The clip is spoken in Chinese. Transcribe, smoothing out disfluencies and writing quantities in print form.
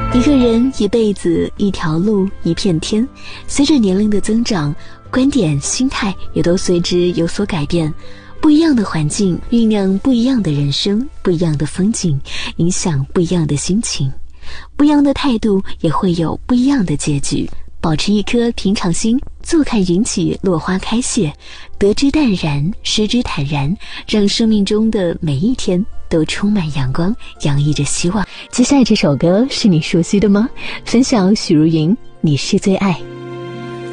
一个人一辈子一条路一片天，随着年龄的增长，观点心态也都随之有所改变。不一样的环境酝酿不一样的人生，不一样的风景影响不一样的心情，不一样的态度也会有不一样的结局。保持一颗平常心，坐看云起落花开谢，得之淡然，失之坦然，让生命中的每一天都充满阳光，洋溢着希望。接下来这首歌是你熟悉的吗？分享许茹芸，你是最爱。